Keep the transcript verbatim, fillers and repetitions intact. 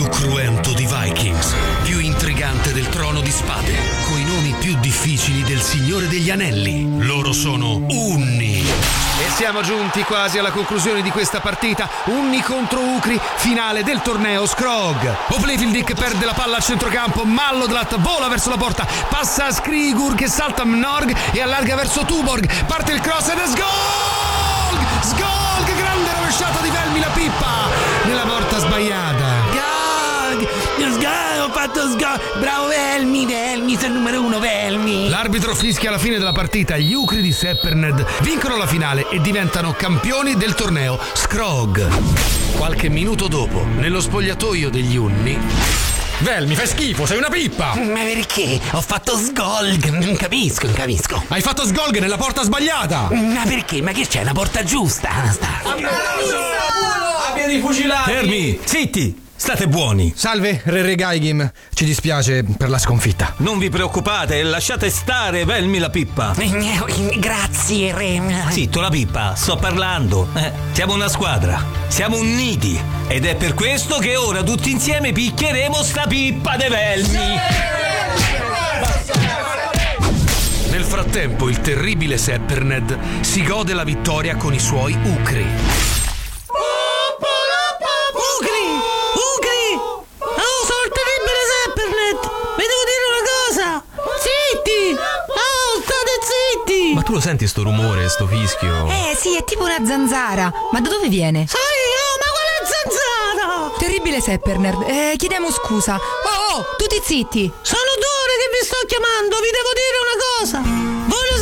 cruento di Vikings, più intrigante del Trono di Spade, coi nomi più difficili del Signore degli Anelli. Loro sono Unni. E siamo giunti quasi alla conclusione di questa partita. Unni contro Ukri, finale del torneo Skrog. Oplefildik perde la palla al centrocampo, Mallodlat vola verso la porta, passa a Skrigur che salta a Mnorg e allarga verso Tuborg. Parte il cross ed è Sgolg! Sgolg, grande rovesciata di Velmi la pippa nella porta sbagliata. Sgolg! Sgolg, ho fatto Sgolg! Bravo Velmi, Velmi, sei il numero uno, Velmi! L'arbitro fischia alla fine della partita. Gli Ukri di Sepperned vincono la finale e diventano campioni del torneo Skrog. Qualche minuto dopo, nello spogliatoio degli Unni... Vel, mi fai schifo, sei una pippa! Ma perché? Ho fatto Sgolg, non capisco, non capisco. Hai fatto Sgolg nella porta sbagliata! Ma perché? Ma che c'è? La porta giusta? Abbiate fucilati! Fermi, zitti! State buoni! Salve, Re Re Gaigim. Ci dispiace per la sconfitta. Non vi preoccupate, lasciate stare Velmi la pippa. Grazie, Re. Zitto la pippa, sto parlando. Eh, siamo una squadra, siamo uniti. Ed è per questo che ora tutti insieme picchieremo sta pippa de Velmi. Nel frattempo il terribile Sepperned si gode la vittoria con i suoi Ukri. Ma tu lo senti sto rumore, sto fischio? Eh sì, è tipo una zanzara. Ma da dove viene? Sai io, ma quale zanzara? Terribile Seppernerd, eh, chiediamo scusa. Oh, oh, tutti zitti. Sono due ore che vi sto chiamando, vi devo dire una cosa.